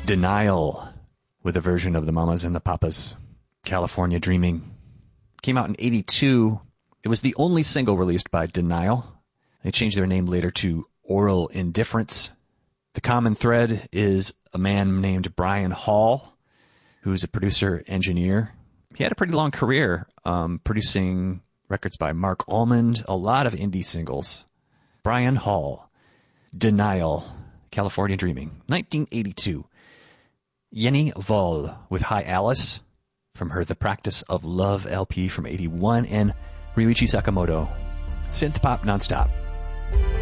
Denial with a version of the Mamas and the Papas. California Dreaming. Came out in 82. It was the only single released by Denial. They changed their name later to Oral Indifference. The common thread is a man named Brian Hall, who's a producer, engineer. He had a pretty long career producing records by Mark Almond, a lot of indie singles. Brian Hall, Denial, California Dreaming, 1982. Jenny Voll with Hi Alice from her The Practice of Love LP from 81, and Ryuichi Sakamoto, Synth Pop Nonstop.